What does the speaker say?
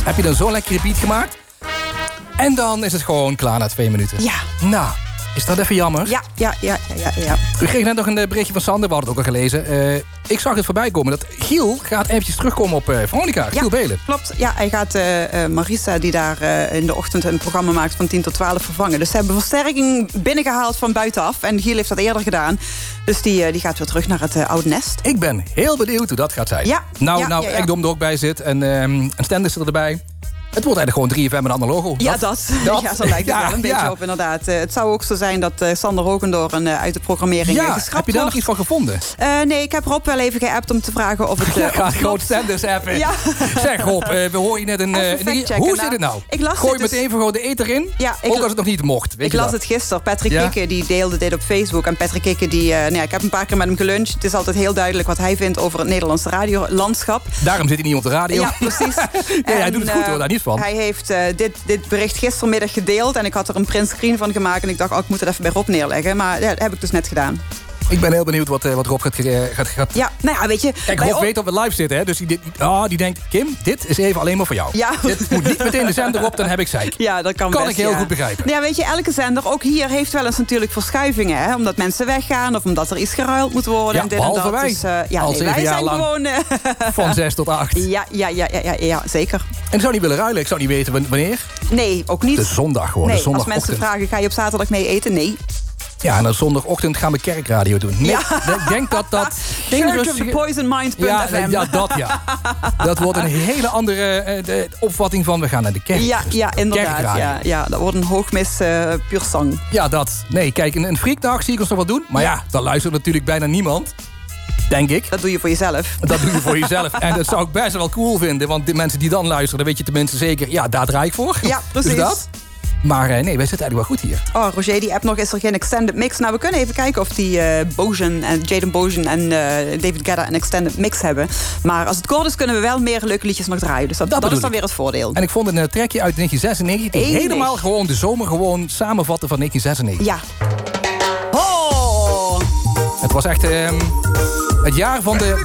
Heb je dan zo'n lekkere beat gemaakt? En dan is het gewoon klaar na 2 minuten. Ja. Nou, is dat even jammer? Ja. U kreeg net nog een berichtje van Sander, we hadden het ook al gelezen. Ik zag het voorbij komen dat Giel gaat eventjes terugkomen op Veronica. Giel Belen. Klopt. Ja, hij gaat Marisa, die daar in de ochtend een programma maakt van 10 tot 12 vervangen. Dus ze hebben versterking binnengehaald van buitenaf. En Giel heeft dat eerder gedaan. Dus die gaat weer terug naar het oude nest. Ik ben heel benieuwd hoe dat gaat zijn. Ja. Ekdom er ook bij zit en een Stenders er erbij. Het wordt eigenlijk gewoon 3FM met een ander logo. Ja, dat. Ja, zo lijkt het wel een beetje op, inderdaad. Het zou ook zo zijn dat Sander Hogendoorn uit de programmering geschrapt wordt. Heb je daar nog iets van gevonden? Nee, ik heb Rob wel even geappt om te vragen of het... Gaat gewoon Stenders appen. Ja. Zeg Rob, we horen je net een... hoe zit het nou? Gooi je meteen gewoon de eter in? Ja, ook als het nog niet mocht. Ik las het gisteren. Patrick Kikke die deelde dit op Facebook. En Patrick Kikke, ik heb een paar keer met hem geluncht. Het is altijd heel duidelijk wat hij vindt over het Nederlandse radiolandschap. Daarom zit hij niet op de radio. Ja, precies. Hij doet het goed hoor, daar niet van. Hij heeft dit bericht gistermiddag gedeeld. En ik had er een printscreen van gemaakt. En ik dacht, ik moet het even bij Rob neerleggen. Maar dat heb ik dus net gedaan. Ik ben heel benieuwd wat Rob gaat... Ja, nou ja, weet je... Kijk, Rob weet dat we live zitten, hè? Dus die denkt... Kim, dit is even alleen maar voor jou. Ja. Dit moet niet meteen de zender op, dan heb ik zeik. Ja, dat kan best, ik heel goed begrijpen. Ja, weet je, elke zender, ook hier, heeft wel eens natuurlijk verschuivingen. Hè? Omdat mensen weggaan of omdat er iets geruild moet worden. Ja, en dit behalve en dat. wij. Dus, al 7 jaar lang. Gewoon, van 6 tot 8. Ja, zeker. En ik zou niet willen ruilen. Ik zou niet weten wanneer. Nee, ook niet. De zondag gewoon. Nee, de als mensen vragen, ga je op zaterdag mee eten? Nee. Ja, en dan zondagochtend gaan we kerkradio doen. Nee, ik denk dat Churchofthepoisonedmind.fm. Ja. Dat wordt een hele andere opvatting van we gaan naar de kerk. Ja, inderdaad. Ja, dat wordt een hoogmis puur zang. Ja, dat. Nee, kijk, een freakdag zie ik ons nog wel doen. Maar ja, dan luistert natuurlijk bijna niemand. Denk ik. Dat doe je voor jezelf. Dat doe je voor jezelf. En dat zou ik best wel cool vinden. Want de mensen die dan luisteren, dan weet je tenminste zeker... ja, daar draai ik voor. Ja, precies. Dus dat. Maar nee, wij zitten eigenlijk wel goed hier. Oh, Roger, die app nog, is er geen extended mix? Nou, we kunnen even kijken of die Jaden Bojan en David Guetta een extended mix hebben. Maar als het kort is, kunnen we wel meer leuke liedjes nog draaien. Dus dat is dan weer het voordeel. En ik vond een trekje uit 1996... die helemaal gewoon de zomer gewoon samenvatten van 1996. Ja. Oh! Het was echt het jaar van de